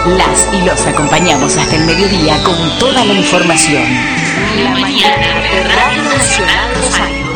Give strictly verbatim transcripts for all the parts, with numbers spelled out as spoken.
Las y los acompañamos hasta el mediodía con toda la información. La mañana de Radio Nacional Rosario.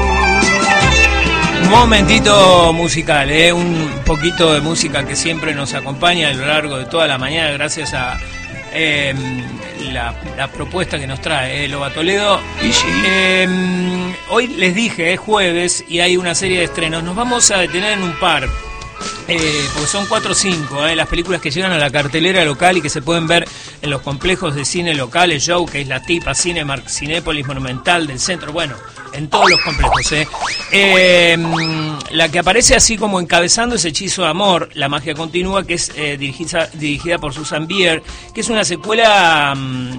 Un momentito musical, ¿eh? Un poquito de música que siempre nos acompaña a lo largo de toda la mañana, gracias a eh, la, la propuesta que nos trae eh, Loba Toledo. Eh, hoy les dije, es jueves y hay una serie de estrenos. Nos vamos a detener en un par. Eh, porque son cuatro o cinco eh, las películas que llegan a la cartelera local y que se pueden ver en los complejos de cine locales, Show, que es la Tipa, Cinemark, Cinépolis, Monumental, del Centro, bueno, en todos los complejos. Eh. Eh, la que aparece así como encabezando es Hechizo de Amor, La Magia Continúa, que es eh, dirigida, dirigida por Susan Bier, que es una secuela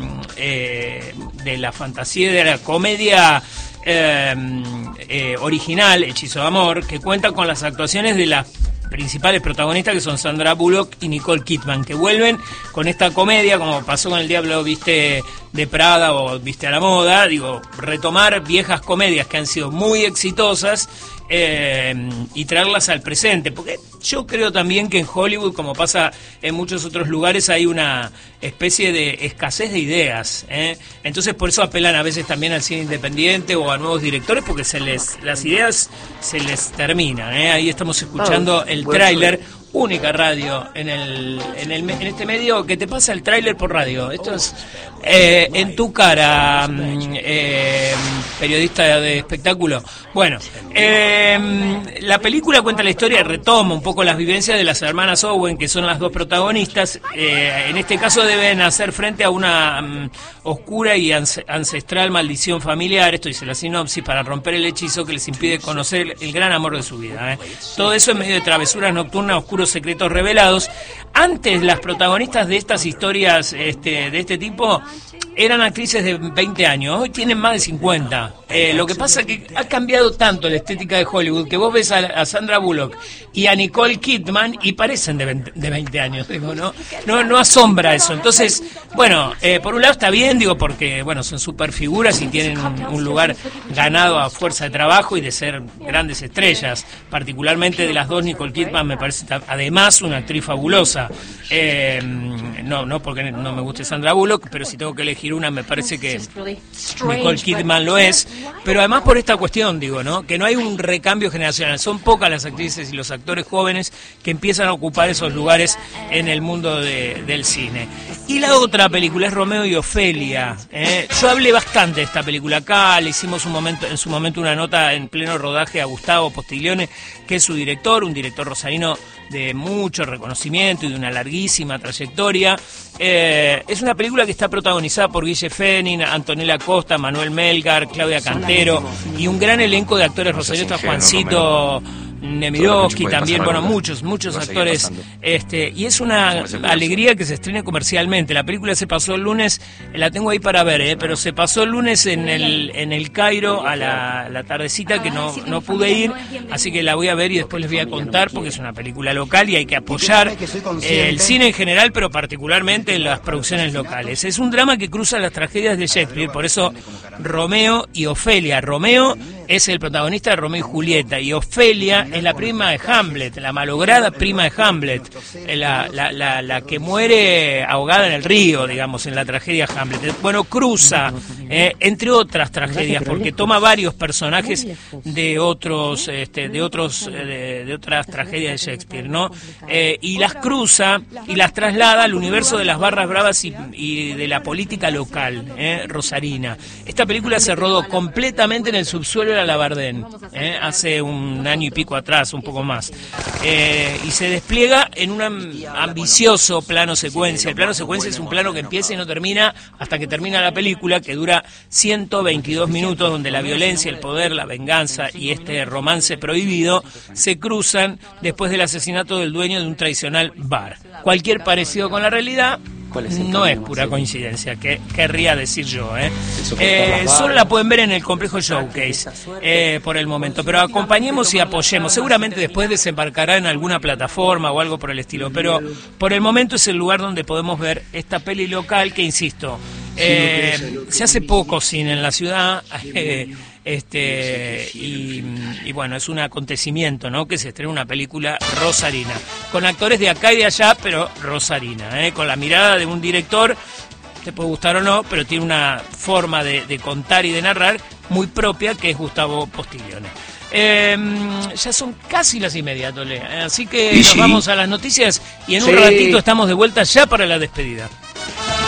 eh, de la fantasía, de la comedia eh, eh, original, Hechizo de Amor, que cuenta con las actuaciones de las principales protagonistas, que son Sandra Bullock y Nicole Kidman, que vuelven con esta comedia, como pasó con El Diablo Viste de Prada o Viste a la Moda, digo, retomar viejas comedias que han sido muy exitosas eh, y traerlas al presente, porque yo creo también que en Hollywood, como pasa en muchos otros lugares, hay una especie de escasez de ideas, ¿eh? Entonces por eso apelan a veces también al cine independiente o a nuevos directores, porque se les las ideas se les terminan, ¿eh? Ahí estamos escuchando el tráiler, única radio en el, en el en este medio que te pasa el tráiler por radio. Esto es eh, en tu cara, eh, periodista de espectáculo. Bueno, eh, la película cuenta la historia, retoma un poco las vivencias de las hermanas Owen, que son las dos protagonistas. Eh, en este caso deben hacer frente a una um, oscura y ancestral maldición familiar, esto dice la sinopsis, para romper el hechizo que les impide conocer el gran amor de su vida. ¿eh? Todo eso en medio de travesuras nocturnas, oscuros secretos revelados. Antes, las protagonistas de estas historias este, de este tipo eran actrices de veinte años, hoy tienen más de cincuenta. Eh, lo que pasa es que ha cambiado tanto la estética de Hollywood que vos ves a, a Sandra Bullock y a Nicole Kidman y parecen de veinte, de veinte años, digo, ¿no? No, no asombra eso. Entonces, bueno, eh, por un lado está bien, digo, porque bueno, son super figuras y tienen un, un lugar ganado a fuerza de trabajo y de ser grandes estrellas. Particularmente de las dos, Nicole Kidman me parece además una actriz fabulosa. Eh, no, no porque no me guste Sandra Bullock, pero si tengo que elegir una, me parece que Nicole Kidman lo es. Pero además por esta cuestión, digo, ¿no? Que no hay un recambio generacional. Son pocas las actrices y los actores jóvenes que empiezan a ocupar esos lugares en el mundo de, del cine. Y la otra película es Romeo y Ofelia. ¿eh? Yo hablé bastante de esta película acá, le hicimos un momento, en su momento una nota en pleno rodaje a Gustavo Postiglione, que es su director, un director rosarino de mucho reconocimiento y de una larguísima trayectoria. Eh, es una película que está protagonizada por Guille Fenin, Antonella Costa, Manuel Melgar, Claudia Cantero y un gran elenco de actores rosarinos, Juancito Nemirovsky también, bueno, muchos, muchos actores, este, y es una alegría que se estrene comercialmente. La película se pasó el lunes, la tengo ahí para ver, eh, pero se pasó el lunes en el en el Cairo a la, la tardecita, que no, no pude ir, así que la voy a ver y después les voy a contar, porque es una película local y hay que apoyar eh, el cine en general, pero particularmente las producciones locales. Es un drama que cruza las tragedias de Shakespeare, por eso Romeo y Ofelia. Romeo es el protagonista de Romeo y Julieta, y Ofelia es la prima de Hamlet, la malograda prima de Hamlet, la, la, la, la que muere ahogada en el río, digamos, en la tragedia Hamlet. Bueno, cruza, eh, entre otras tragedias, porque toma varios personajes de otros, este, de otros, de, de otras tragedias de Shakespeare, ¿no? Eh, y las cruza y las traslada al universo de las barras bravas y, y de la política local, eh, rosarina. Esta película se rodó completamente en el subsuelo de la Labardén, eh, hace un año y pico atrás, un poco más, eh, y se despliega en un ambicioso plano secuencia. El plano secuencia es un plano que empieza y no termina hasta que termina la película, que dura ciento veintidós minutos, donde la violencia, el poder, la venganza y este romance prohibido se cruzan después del asesinato del dueño de un tradicional bar. Cualquier parecido con la realidad no es pura coincidencia, que querría decir yo, ¿eh? Eh, solo la pueden ver en el complejo Showcase eh, por el momento, pero acompañemos y apoyemos. Seguramente después desembarcará en alguna plataforma o algo por el estilo, pero por el momento es el lugar donde podemos ver esta peli local que, insisto, eh, se hace poco cine en la ciudad. eh, Este, y, y bueno, es un acontecimiento, ¿no? Que se estrena una película rosarina, con actores de acá y de allá, pero rosarina, ¿eh? Con la mirada de un director, te puede gustar o no, pero tiene una forma de, de contar y de narrar muy propia, que es Gustavo Postiglione. Eh, ya son casi las y media, Tole, así que y nos sí. vamos a las noticias y en sí. un ratito estamos de vuelta ya para la despedida.